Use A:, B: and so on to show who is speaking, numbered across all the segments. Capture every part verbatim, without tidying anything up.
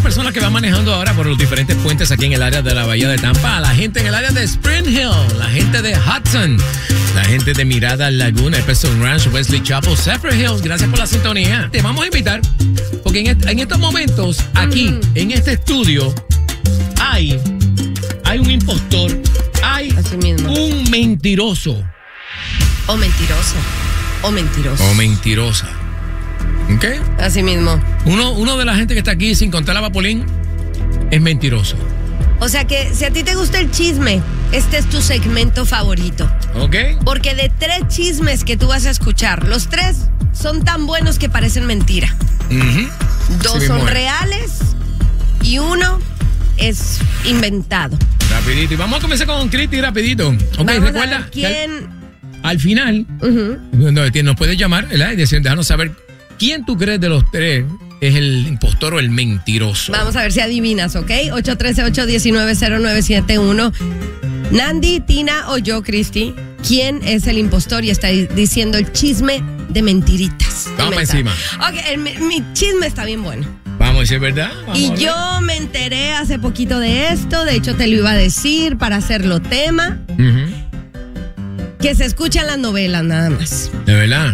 A: persona que va manejando ahora por los diferentes puentes aquí en el área de la Bahía de Tampa, a la gente en el área de Spring Hill, la gente de Hudson, la gente de Mirada Laguna, Preston Ranch, Wesley Chapel, Zephyr Hills. Gracias por la sintonía. Te vamos a invitar, porque en, est- en estos momentos, aquí, mm. en este estudio, hay, hay un impostor, hay un mentiroso.
B: O mentiroso. O mentiroso.
A: O mentirosa. ¿Ok?
B: Así mismo.
A: Uno, uno de la gente que está aquí, sin contar a Vapolín, es mentiroso.
B: O sea que si a ti te gusta el chisme, este es tu segmento favorito.
A: ¿Ok?
B: Porque de tres chismes que tú vas a escuchar, los tres son tan buenos que parecen mentira.
A: Uh-huh.
B: Dos
A: sí,
B: son reales y uno es inventado.
A: Rapidito. Y vamos a comenzar con Cristi rapidito. Ok,
B: vamos
A: recuerda.
B: A ver quién...
A: Al final, uh-huh. nos puedes llamar, ¿verdad? Y decir, déjanos saber quién tú crees de los tres es el impostor o el mentiroso.
B: Vamos a ver si adivinas, ¿ok? ocho uno tres, ocho uno nueve, cero nueve siete uno. Nandi, Tina o yo, Cristi, ¿quién es el impostor y está diciendo el chisme de mentiritas?
A: Vamos encima.
B: Ok, el, mi chisme está bien bueno.
A: Vamos a decir verdad. Vamos
B: y yo me enteré hace poquito de esto, de hecho te lo iba a decir para hacerlo tema.
A: Uh-huh.
B: Que se escucha en las novelas nada más.
A: ¿De verdad?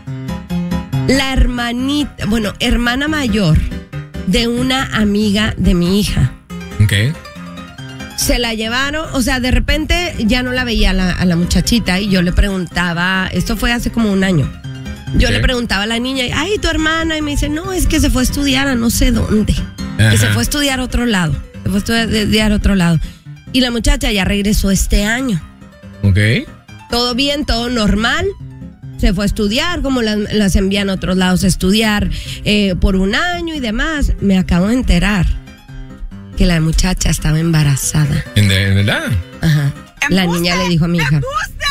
B: La hermanita, bueno, hermana mayor de una amiga de mi hija.
A: Ok.
B: Se la llevaron, o sea, de repente ya no la veía a la, a la muchachita y yo le preguntaba, esto fue hace como un año. Yo okay. le preguntaba a la niña, ay, tu hermana, y me dice, no, es que se fue a estudiar a no sé dónde. Ajá. Que se fue a estudiar a otro lado. Se fue a estudiar a otro lado. Y la muchacha ya regresó este año.
A: Ok.
B: Todo bien, todo normal. Se fue a estudiar, como las, las envían a otros lados a estudiar eh, por un año y demás. Me acabo de enterar que la muchacha estaba embarazada.
A: ¿En verdad?
B: Ajá. La niña le dijo a mi hija.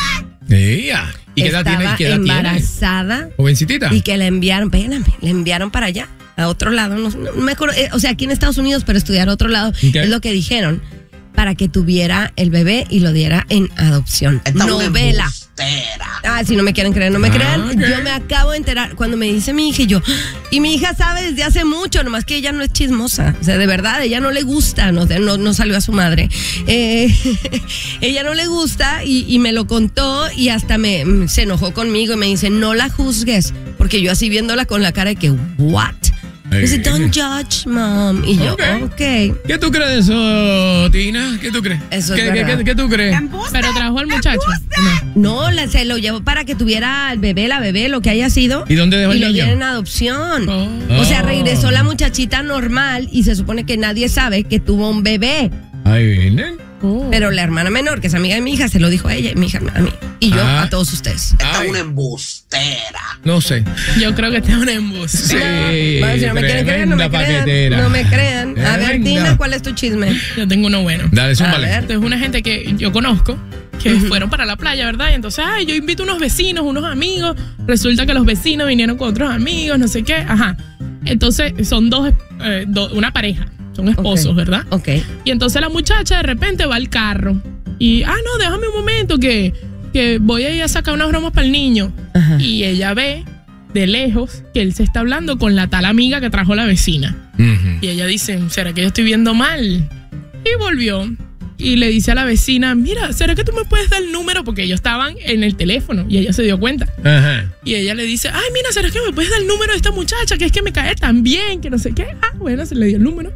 A: Ella. ¿Y qué edad tiene? ¿Qué edad
B: embarazada.
A: Tiene? Jovencitita.
B: Y que la enviaron, espérame, la enviaron para allá, a otro lado. No, no me acuerdo, eh, o sea, aquí en Estados Unidos, pero estudiar a otro lado. Okay. Es lo que dijeron. Para que tuviera el bebé y lo diera en adopción.
C: Esta
B: novela. Ah, si no me quieren creer, no me
A: ah,
B: crean.
A: Okay.
B: Yo me acabo de enterar cuando me dice mi hija y yo. Y mi hija sabe desde hace mucho, nomás que ella no es chismosa. O sea, de verdad, ella no le gusta. No, no, no salió a su madre. Eh, ella no le gusta y, y me lo contó y hasta me se enojó conmigo y me dice, no la juzgues. Porque yo así viéndola con la cara de que, ¿what? Dice, don't judge, mom. Y yo,
A: okay.
B: ok.
A: ¿Qué tú crees de eso, Tina? ¿Qué tú crees?
B: Eso
A: ¿Qué,
B: es
A: ¿qué, qué, ¿Qué tú crees?
D: Pero trajo al muchacho.
B: No, la, se lo llevó para que tuviera el bebé, la bebé, lo que haya sido.
A: ¿Y dónde dejó el
B: niño? Y lo dieron en adopción.
A: Oh.
B: O sea, regresó la muchachita normal y se supone que nadie sabe que tuvo un bebé.
A: Ahí vienen.
B: Oh. Pero la hermana menor, que es amiga de mi hija, se lo dijo a ella, mi hija a mí. Y yo ah. a todos ustedes.
C: Esta es una embustera.
A: No sé.
D: Yo creo que esta es una embustera.
A: Sí.
B: Bueno, si no me quieren creer, no me crean. No me crean. A ver, Tina, ¿cuál es tu chisme?
D: Yo tengo uno bueno.
A: Dale, súmale.
D: Esto es una gente que yo conozco que uh-huh. fueron para la playa, ¿verdad? Y entonces, ay, yo invito unos vecinos, unos amigos. Resulta que los vecinos vinieron con otros amigos, no sé qué. Ajá. Entonces, son dos, eh, do, una pareja. Son esposos, okay. ¿verdad?
B: Ok.
D: Y entonces la muchacha de repente va al carro. Y, ah, no, déjame un momento que, que voy a ir a sacar unas bromas para el niño. Ajá. Y ella ve de lejos que él se está hablando con la tal amiga que trajo la vecina. Uh-huh. Y ella dice, ¿será que yo estoy viendo mal? Y volvió y le dice a la vecina, mira, ¿será que tú me puedes dar el número? Porque ellos estaban en el teléfono y ella se dio cuenta. Uh-huh. Y ella le dice, ay, mira, ¿será que me puedes dar el número de esta muchacha? Que es que me cae tan bien, que no sé qué. Ah, bueno, se le dio el número.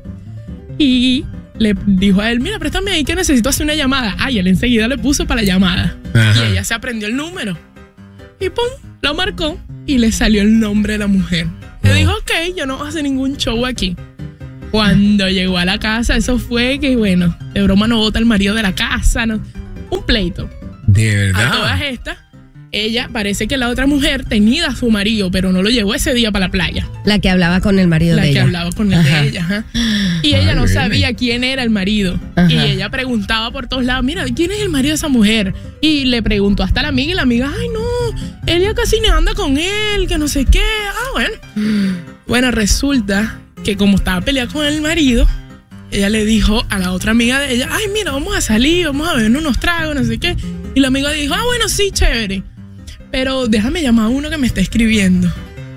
D: Y le dijo a él, mira, préstame ahí que necesito hacer una llamada. Ay, él enseguida le puso para la llamada. Ajá. Y ella se aprendió el número. Y pum, lo marcó y le salió el nombre de la mujer. Le oh. dijo, ok, yo no voy a hacer ningún show aquí. Cuando llegó a la casa, eso fue que, bueno, de broma no bota el marido de la casa. No, un pleito.
A: ¿De verdad?
D: A todas estas, ella parece que la otra mujer tenía a su marido, pero no lo llevó ese día para la playa.
B: La que hablaba con el marido
D: la
B: de ella.
D: La que hablaba con el
B: ajá.
D: de ella, ajá. Y ella
A: Ay,
D: no
A: bien.
D: sabía quién era el marido. Ajá. Y ella preguntaba por todos lados, mira, ¿quién es el marido de esa mujer? Y le preguntó hasta la amiga y la amiga, ay, no, él ya casi ni anda con él, que no sé qué. Ah, bueno. Bueno, resulta que como estaba peleada con el marido, ella le dijo a la otra amiga de ella, ay, mira, vamos a salir, vamos a beber unos tragos, no sé qué. Y la amiga dijo, ah, bueno, sí, chévere. Pero déjame llamar a uno que me está escribiendo.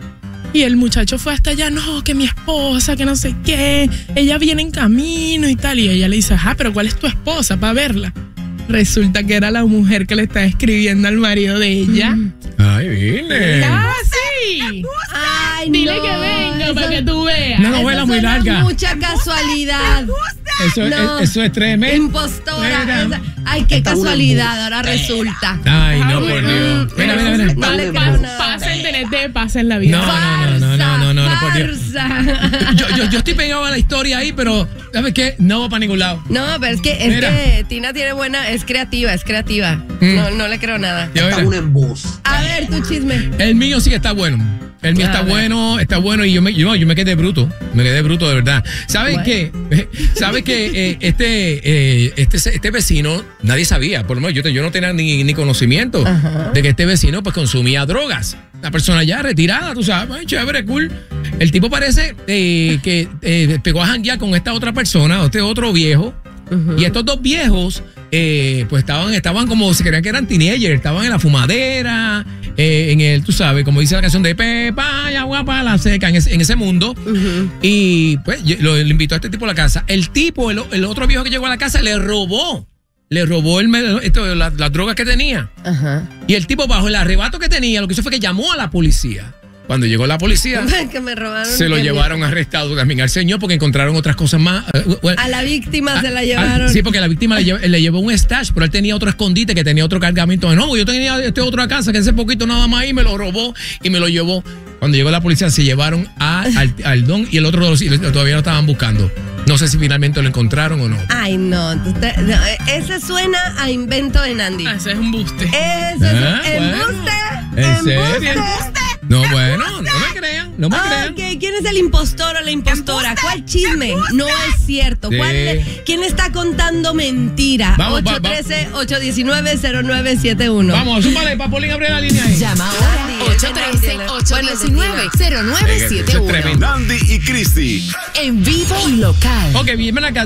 D: Y el muchacho fue hasta allá, no, que mi esposa, que no sé qué, ella viene en camino y tal. Y ella le dice, ajá, pero ¿cuál es tu esposa para verla? Resulta que era la mujer que le estaba escribiendo al marido de ella.
B: Mm.
A: Ay, vine.
D: ¡Ah, sí!
B: Ay,
D: Dile
B: no,
D: que venga
B: eso-
D: para que tú veas.
A: Una novela
B: eso
A: muy
B: suena
A: larga.
B: Mucha casualidad.
A: Eso,
B: No.
A: es, eso es tremendo.
B: Impostora.
A: Mira.
B: esa- Ay, qué
C: Esta es una
B: casualidad, ahora
C: embustera.
B: resulta.
A: Ay, no, por
D: Mm,
A: Dios. Mira, mira, mira.
B: No le
D: Pa-
B: creo
D: pa-
B: nada.
D: Pasa en T N T, pasa en la vida.
A: No, no, no, no, no, no, no, por Dios.
B: Farsa.
A: Yo, yo, yo estoy pegado a la historia ahí, pero ¿sabes qué? No va para ningún lado.
B: No, pero es que, es
A: Mira.
B: que Tina tiene buena, es creativa, es creativa.
A: Mm.
B: No, no le creo nada.
A: Yo,
C: Esta
A: mira,
C: es un embuste.
B: A ver, tu chisme.
A: el mío sí que está bueno. El mío
B: A
A: está
B: ver.
A: bueno, está bueno y yo me, yo, yo me quedé bruto. Me quedé bruto de verdad. ¿Sabes
B: Bueno.
A: qué? ¿Sabes qué? Eh, este, eh, este, este vecino, nadie sabía, por lo menos yo, te- yo no tenía ni, ni conocimiento
B: Ajá.
A: de que este vecino pues consumía drogas. Una persona ya retirada, tú sabes, ay, chévere, cool. El tipo parece eh, que eh, pegó a janguear con esta otra persona, este otro viejo. Y estos dos viejos, eh, pues estaban, estaban como, se creían que eran teenagers, estaban en la fumadera, eh, en el, tú sabes, como dice la canción de Pepa, ya guapa, la seca, en ese, en ese mundo. Y pues yo- lo, le invitó a este tipo a la casa. El tipo, el, el otro viejo que llegó a la casa, le robó. Le robó el, me- esto, la- las drogas que tenía.
B: Ajá.
A: Y el tipo, bajo el arrebato que tenía, lo que hizo fue que llamó a la policía. Cuando llegó la policía,
B: Que me robaron.
A: se lo
B: que-
A: llevaron arrestado también al señor porque encontraron otras cosas más. eh, bueno,
B: A la víctima se la
A: Ah,
B: llevaron.
A: sí, porque la víctima le llevó, le llevó un stash, pero él tenía otro escondite que tenía otro cargamento. No, yo tenía este otro a casa que hace poquito nada más ahí me lo robó y me lo llevó. Cuando llegó la policía se llevaron a- al, al don y el otro de los- y todavía lo estaban buscando. No sé si finalmente lo encontraron o no.
B: Ay, no, usted- no, ese suena a invento de Nandi.
D: Ah, ese es un buste.
B: Ese
A: Ah,
B: es
A: bueno.
B: embuste.
A: ¿En
B: embuste.
A: serio? No, bueno, no me crean, no me crean.
B: Ok, ¿quién es el impostor o la impostora? ¿Cuál chisme? No es cierto. ¿Cuál
A: Sí.
B: le- ¿Quién está contando mentira?
A: Vamos, va-
B: ocho uno tres, ocho uno nueve, cero nueve siete uno.
A: Vamos, súmale, Papolín, abre la línea ahí.
E: Llama ahora
B: Andy,
E: ocho uno tres,
B: Andy,
E: ocho uno nueve, cero nueve siete
A: Eso es
E: uno.
A: tremendo.
F: Nandi y Cristi.
E: En vivo y local.
A: Ok, bien acá.